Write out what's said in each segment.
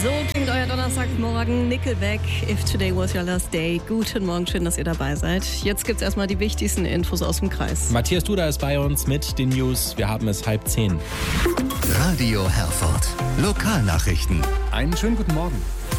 So klingt euer Donnerstagmorgen. Nickelback, If Today Was Your Last Day. Guten Morgen, schön, dass ihr dabei seid. Jetzt gibt's erstmal die wichtigsten Infos aus dem Kreis. Matthias Duda ist bei uns mit den News. Wir haben es 9:30. Radio Herford. Lokalnachrichten. Einen schönen guten Morgen.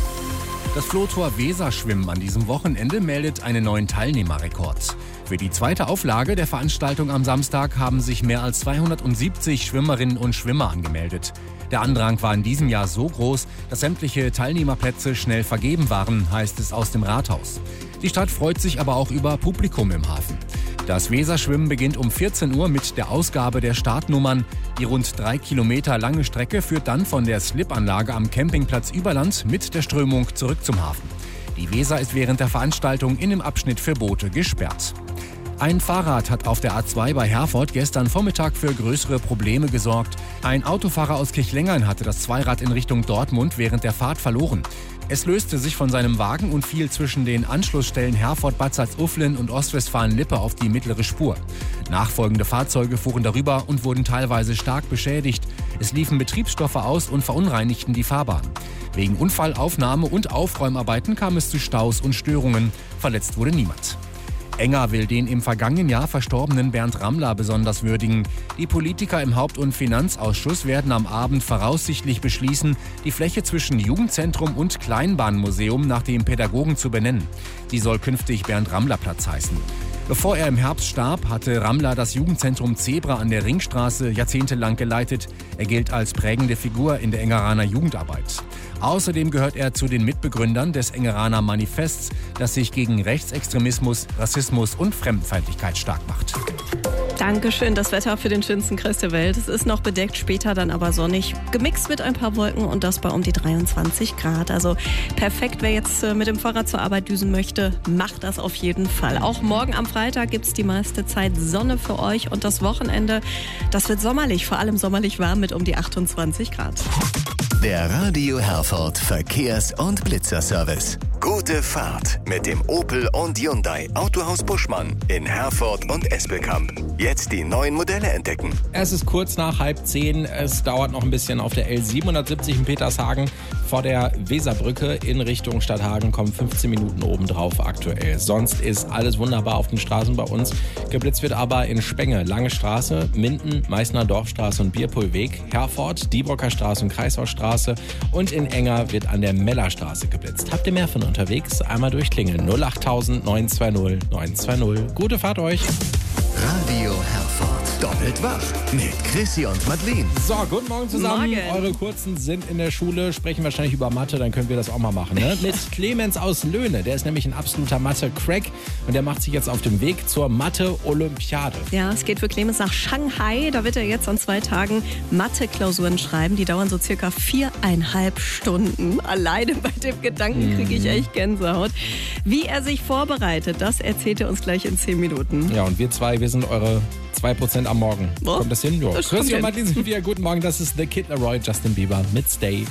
Das Flotor Weserschwimmen an diesem Wochenende meldet einen neuen Teilnehmerrekord. Für die zweite Auflage der Veranstaltung am Samstag haben sich mehr als 270 Schwimmerinnen und Schwimmer angemeldet. Der Andrang war in diesem Jahr so groß, dass sämtliche Teilnehmerplätze schnell vergeben waren, heißt es aus dem Rathaus. Die Stadt freut sich aber auch über Publikum im Hafen. Das Weserschwimmen beginnt um 14 Uhr mit der Ausgabe der Startnummern. Die rund 3 Kilometer lange Strecke führt dann von der Slipanlage am Campingplatz Überland mit der Strömung zurück zum Hafen. Die Weser ist während der Veranstaltung in dem Abschnitt für Boote gesperrt. Ein Fahrrad hat auf der A2 bei Herford gestern Vormittag für größere Probleme gesorgt. Ein Autofahrer aus Kirchlengern hatte das Zweirad in Richtung Dortmund während der Fahrt verloren. Es löste sich von seinem Wagen und fiel zwischen den Anschlussstellen Herford-Bad Salzuflen und Ostwestfalen-Lippe auf die mittlere Spur. Nachfolgende Fahrzeuge fuhren darüber und wurden teilweise stark beschädigt. Es liefen Betriebsstoffe aus und verunreinigten die Fahrbahn. Wegen Unfallaufnahme und Aufräumarbeiten kam es zu Staus und Störungen. Verletzt wurde niemand. Enger will den im vergangenen Jahr verstorbenen Bernd Rammler besonders würdigen. Die Politiker im Haupt- und Finanzausschuss werden am Abend voraussichtlich beschließen, die Fläche zwischen Jugendzentrum und Kleinbahnmuseum nach dem Pädagogen zu benennen. Sie soll künftig Bernd-Rammler-Platz heißen. Bevor er im Herbst starb, hatte Rammler das Jugendzentrum Zebra an der Ringstraße jahrzehntelang geleitet. Er gilt als prägende Figur in der Engeraner Jugendarbeit. Außerdem gehört er zu den Mitbegründern des Engeraner Manifests, das sich gegen Rechtsextremismus, Rassismus und Fremdenfeindlichkeit stark macht. Dankeschön, das Wetter für den schönsten Kreis der Welt. Es ist noch bedeckt, später dann aber sonnig, gemixt mit ein paar Wolken und das bei um die 23 Grad. Also perfekt, wer jetzt mit dem Fahrrad zur Arbeit düsen möchte, macht das auf jeden Fall. Auch morgen am Freitag gibt es die meiste Zeit Sonne für euch und das Wochenende, das wird sommerlich, vor allem sommerlich warm mit um die 28 Grad. Der Radio Herford Verkehrs- und Blitzerservice. Gute Fahrt mit dem Opel und Hyundai Autohaus Buschmann in Herford und Espelkamp. Jetzt die neuen Modelle entdecken. Es ist kurz nach 9:30. Es dauert noch ein bisschen auf der L770 in Petershagen. Vor der Weserbrücke in Richtung Stadthagen kommen 15 Minuten obendrauf aktuell. Sonst ist alles wunderbar auf den Straßen bei uns. Geblitzt wird aber in Spenge, Lange Straße, Minden, Meißner Dorfstraße und Bierpohlweg, Herford, Diebrocker Straße und Kreishausstraße und in Enger wird an der Mellerstraße geblitzt. Habt ihr mehr von unterwegs? Einmal durchklingeln. 08000 920 920. Gute Fahrt euch. Radio Herford. Doppelt wach mit Chrissy und Madeline. So, guten Morgen zusammen. Morgen. Eure Kurzen sind in der Schule, sprechen wahrscheinlich über Mathe, dann können wir das auch mal machen. Ne? Mit Clemens aus Löhne, der ist nämlich ein absoluter Mathe-Crack und der macht sich jetzt auf dem Weg zur Mathe-Olympiade. Ja, es geht für Clemens nach Shanghai. Da wird er jetzt an 2 Tagen Mathe-Klausuren schreiben. Die dauern so circa 4,5 Stunden. Alleine bei dem Gedanken kriege ich echt Gänsehaut. Wie er sich vorbereitet, das erzählt er uns gleich in 10 Minuten. Ja, und wir sind eure 2% am Morgen. Oh, Kommt das hin? Ja. das kommt Chrissy und hin. Madeline sind wieder. Guten Morgen, das ist The Kid Laroi, Justin Bieber mit Stay.